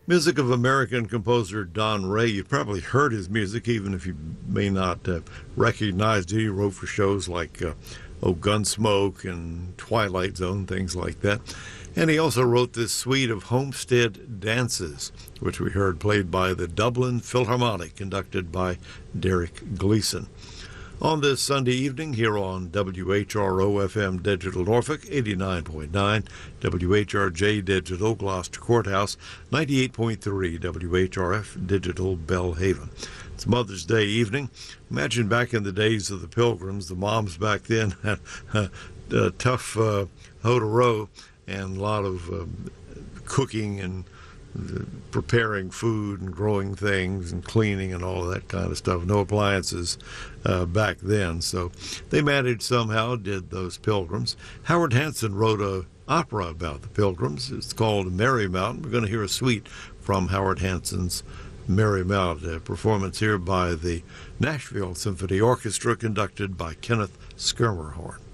Music of American composer Don Ray. You've probably heard his music, even if you may not recognize it. He wrote for shows like Gunsmoke and Twilight Zone, things like that. And he also wrote this suite of Homestead Dances, which we heard played by the Dublin Philharmonic, conducted by Derek Gleason. On this Sunday evening here on WHRO-FM Digital Norfolk, 89.9, WHRJ Digital Gloucester Courthouse, 98.3, WHRF Digital Bellhaven. It's Mother's Day evening. Imagine back in the days of the Pilgrims, the moms back then had a tough hoe to row and a lot of cooking and preparing food and growing things and cleaning and all of that kind of stuff. No appliances back then. So they managed somehow, did those Pilgrims. Howard Hanson wrote an opera about the Pilgrims. It's called Merry Mount. We're going to hear a suite from Howard Hanson's Merry Mount, a performance here by the Nashville Symphony Orchestra, conducted by Kenneth Schermerhorn.